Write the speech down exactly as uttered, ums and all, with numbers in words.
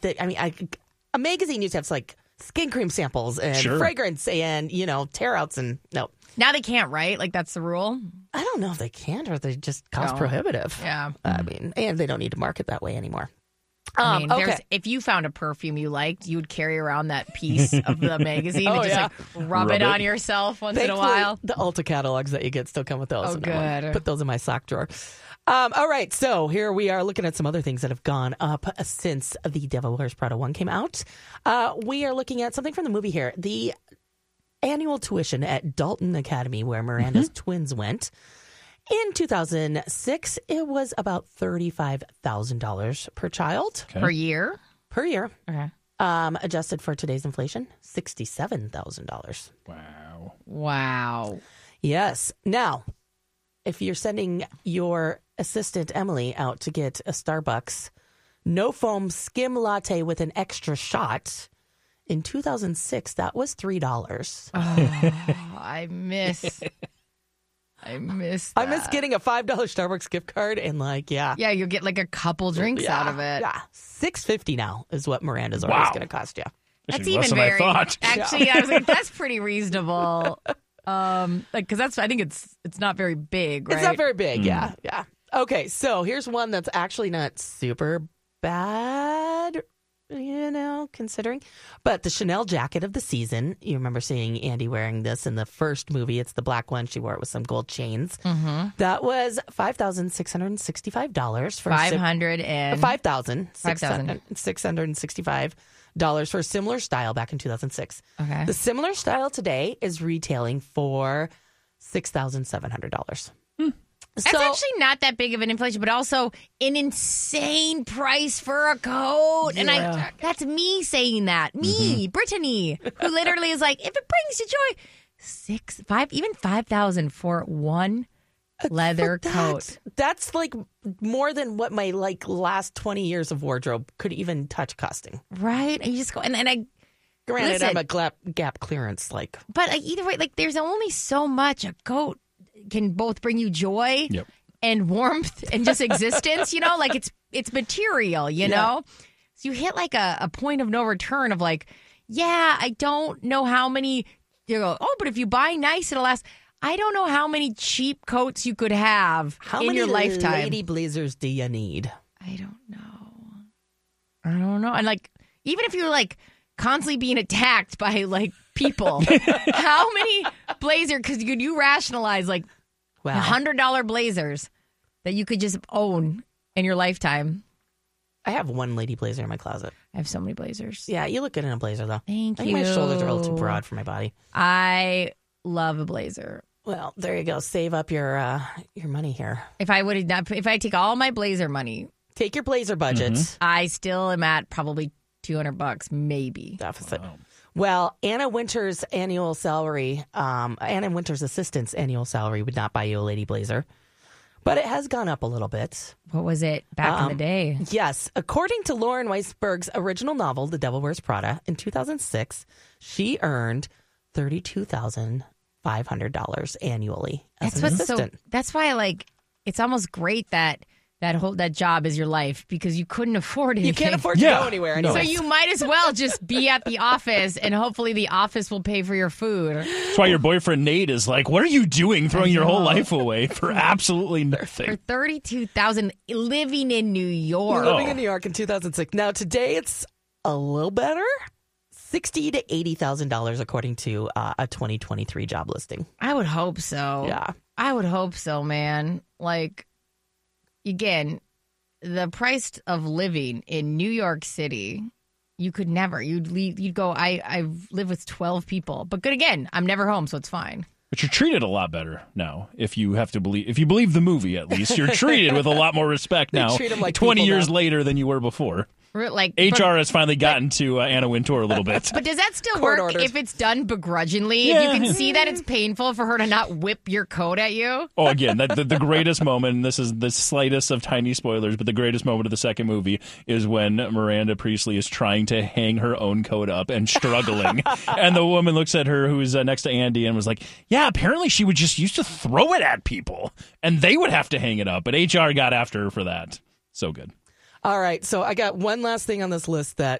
that, I mean, I, a magazine used to have like skin cream samples and Sure. fragrance and, you know, tear outs and no. Now they can't, right? Like, that's the rule? I don't know if they can or they just cost No. prohibitive. Yeah. I mean, and they don't need to market that way anymore. I Um, mean, okay. there's, if you found a perfume you liked, you would carry around that piece of the magazine Oh, and just yeah. like rub, Rub it it. on yourself once in a Thankfully, while. the Ulta catalogs that you get still come with those. Oh, and I good. Put those in my sock drawer. Um, all right, so here we are looking at some other things that have gone up since The Devil Wears Prada one came out. Uh, we are looking at something from the movie here. The annual tuition at Dalton Academy, where Miranda's Mm-hmm. twins went. In two thousand six, it was about thirty-five thousand dollars per child Okay. Per year? per year. Okay. Um, adjusted for today's inflation, sixty-seven thousand dollars. Wow. Wow. Yes. Now, if you're sending your assistant Emily out to get a Starbucks no foam skim latte with an extra shot, in two thousand six, that was three dollars. Oh, I miss. I miss. I miss that. getting a five dollars Starbucks gift card and, like, yeah. Yeah, you'll get like a couple drinks yeah, out of it. Yeah. six fifty now is what Miranda's order is Wow. going to cost you. That's Actually, even less than very. I thought. Actually, I was like, that's pretty reasonable. Um, like, because that's I think it's it's not very big, right? It's not very big. Yeah. Yeah. Okay. So here's one that's actually not super bad, you know, considering. But the Chanel jacket of the season, you remember seeing Andy wearing this in the first movie. It's the black one. She wore it with some gold chains. Mm-hmm. That was five thousand six hundred sixty-five dollars for Five hundred and five thousand Five thousand. six hundred sixty-five dollars for a similar style back in two thousand six. Okay. The similar style today is retailing for six thousand seven hundred dollars. That's So, actually not that big of an inflation, but also an insane price for a coat. And I Yeah. that's me saying that. Me, Brittany, who literally is like, if it brings you joy, six, five, even five thousand for one leather but coat. that's, that's like more than what my like last twenty years of wardrobe could even touch costing. Right? And you just go and, and I Granted, Listen. I'm a gap, gap clearance. Like, but like, either way, like there's only so much a coat can both bring you joy Yep. and warmth and just existence, you know, like it's it's material, you Yeah. know? So you hit like a, a point of no return of like, yeah, I don't know how many you go, oh, but if you buy nice, it'll last. I don't know how many cheap coats you could have how in many your lifetime. lady blazers do you need? I don't know. I don't know. And like, even if you're like constantly being attacked by like people, how many blazer? Because could you rationalize like Wow. hundred dollar blazers that you could just own in your lifetime? I have one lady blazer in my closet. I have so many blazers. Yeah, you look good in a blazer, though. Thank I you. think my shoulders are a little too broad for my body. I love a blazer. Well, there you go. Save up your uh, your money here. If I would not, if I take all my blazer money, Take your blazer budget I still am at probably two hundred bucks, maybe. deficit. Well, Anna Winter's annual salary, um, Anna Winter's assistant's annual salary would not buy you a lady blazer, but it has gone up a little bit. What was it back in Um, the day? Yes. According to Lauren Weisberg's original novel, The Devil Wears Prada, in two thousand six, she earned thirty-two thousand five hundred dollars annually as That's an what's so. assistant. That's why, like, it's almost great that that whole that job is your life because you couldn't afford anything. You can't afford to Yeah. go anywhere No. anyway. So you might as well just be at the office, and hopefully the office will pay for your food. That's why your boyfriend Nate is like, what are you doing throwing your whole life away for absolutely For nothing? thirty-two thousand living in New York. Living in New York in two thousand six. Now, today it's a little better. Sixty to eighty thousand dollars, according to uh, a twenty twenty-three job listing. I would hope so. Yeah. I would hope so, man. Like, again, the price of living in New York City, you could never. You'd leave, you'd go. I I live with twelve people, but good again. I'm never home, so it's fine. But you're treated a lot better now. If you have to believe, if you believe the movie, at least you're treated with a lot more respect They now. treat 'em like Twenty people years now. later than you were before. We're like H R but- has finally gotten to uh, Anna Wintour a little bit. But does that still Court work orders. if it's done begrudgingly? Yeah. If you can see that it's painful for her to not whip your coat at you? Oh, again, that, the, the greatest moment, and this is the slightest of tiny spoilers, but the greatest moment of the second movie is when Miranda Priestley is trying to hang her own coat up and struggling. And the woman looks at her, who's uh, next to Andy, and was like, yeah, apparently she would just used to throw it at people, and they would have to hang it up. But H R got after her for that. So good. All right, so I got one last thing on this list that